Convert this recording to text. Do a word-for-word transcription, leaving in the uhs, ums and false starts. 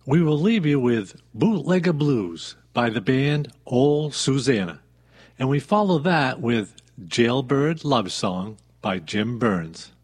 We will leave you with Bootlegger Blues by the band Old Susanna, and we follow that with Jailbird Love Song by Jim Burns.